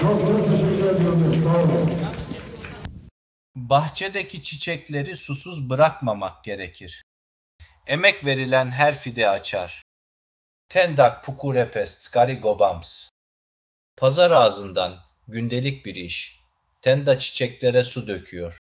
Çok çok teşekkür ediyorum. Sağ olun. Bahçedeki çiçekleri susuz bırakmamak gerekir. Emek verilen her fide açar. Tendak pukurepes skari gobams. Pazar ağzından gündelik bir iş. Tenda çiçeklere su döküyor.